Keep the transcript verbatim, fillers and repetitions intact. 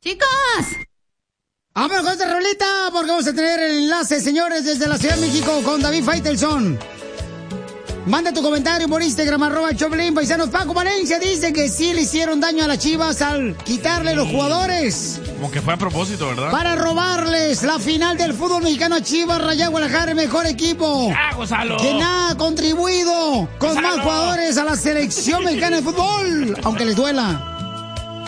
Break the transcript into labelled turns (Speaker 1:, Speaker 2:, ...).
Speaker 1: ¡Chicos!
Speaker 2: Vamos con esta rolita porque vamos a tener el enlace, señores, desde la Ciudad de México con David Faitelson. Manda tu comentario por Instagram, arroba Choplin, paisanos. Paco Valencia dice que sí le hicieron daño a las Chivas al quitarle los jugadores.
Speaker 3: Como que fue a propósito, ¿verdad?
Speaker 2: Para robarles la final del fútbol mexicano a Chivas, Rayados Guadalajara, el mejor equipo.
Speaker 3: ¡Ah, Gonzalo!
Speaker 2: Que nada ha contribuido con
Speaker 3: ¡Gonzalo!
Speaker 2: más jugadores a la selección mexicana de fútbol, aunque les duela.